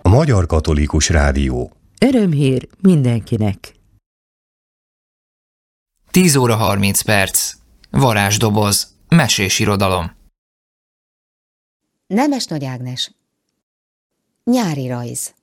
A Magyar Katolikus Rádió. Örömhír mindenkinek. 10 óra 30 perc. Varázsdoboz. Mesés irodalom. Nemes Nagy Ágnes. Nyári rajz.